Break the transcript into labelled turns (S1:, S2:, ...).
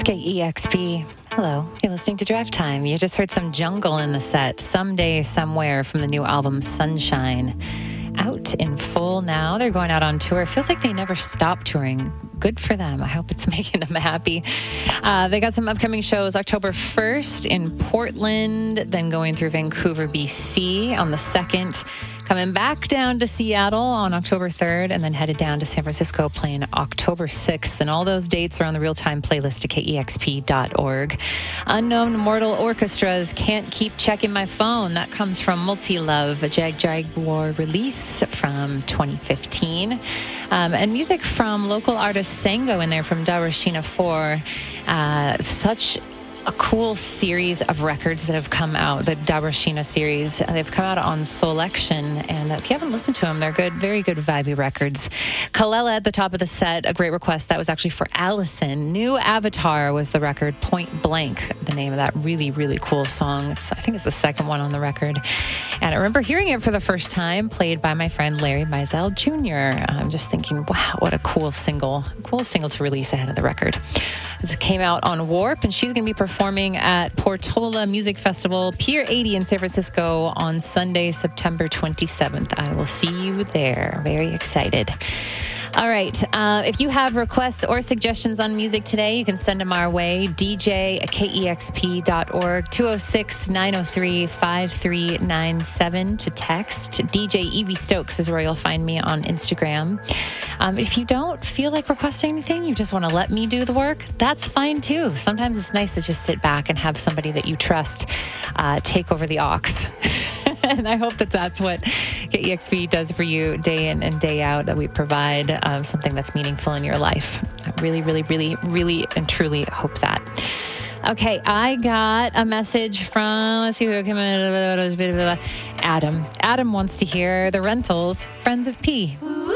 S1: KEXP. Hello, you're listening to Drive Time. You just heard some Jungle in the set, Someday, Somewhere from the new album Sunshine. Out in full now. They're going out on tour. It feels like they never stop touring. Good for them. I hope it's making them happy. They got some upcoming shows October 1st in Portland, then going through Vancouver, BC on the 2nd. Coming back down to Seattle on October 3rd, and then headed down to San Francisco playing October 6th. And all those dates are on the real-time playlist at kexp.org. Unknown Mortal Orchestras, Can't Keep Checking My Phone. That comes from Multi-Love, a Jaguar release from 2015. And music from local artist Sango in there from Darashina 4. Such a cool series of records that have come out, the Darashina series. They've come out on Solection, and if you haven't listened to them, they're good, very good vibey records. Kalela at the top of the set, a great request. That was actually for Allison. New Avatar was the record, Point Blank, the name of that really, really cool song. I think it's the second one on the record. And I remember hearing it for the first time, played by my friend Larry Mizell Jr. I'm just thinking, wow, what a cool single to release ahead of the record. It came out on Warp, and she's going to be performing at Portola Music Festival, Pier 80 in San Francisco on Sunday, September 27th. I will see you there. Very excited. All right. If you have requests or suggestions on music today, you can send them our way. DJ at kexp.org, 206-903-5397 to text. DJ Evie Stokes is where you'll find me on Instagram. If you don't feel like requesting anything, you just want to let me do the work, that's fine too. Sometimes it's nice to just sit back and have somebody that you trust take over the aux. And I hope that that's what KEXP does for you day in and day out, that we provide something that's meaningful in your life. I really, really, really, really and truly hope that. Okay, I got a message from, let's see who came in, Adam. Adam wants to hear the Rentals, Friends of P.